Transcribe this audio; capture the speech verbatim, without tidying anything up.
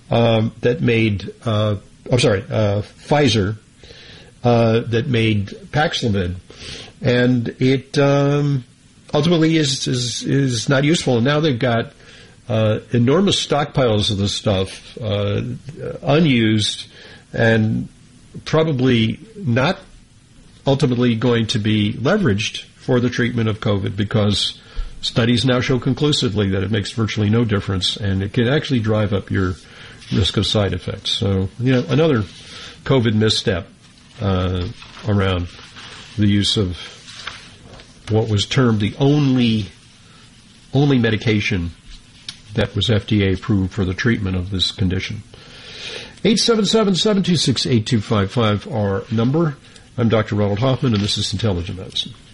um, that made, uh, I'm sorry, uh, Pfizer, uh, that made Paxlovid. And it um, ultimately is, is is not useful. And now they've got uh, enormous stockpiles of this stuff, uh, unused, and probably not ultimately going to be leveraged for the treatment of COVID, because studies now show conclusively that it makes virtually no difference, and it can actually drive up your risk of side effects. So, you know, another COVID misstep uh, around the use of what was termed the only only medication that was F D A approved for the treatment of this condition. eight seven seven, seven two six, eight two five five, our number. I'm Doctor Ronald Hoffman, and this is Intelligent Medicine.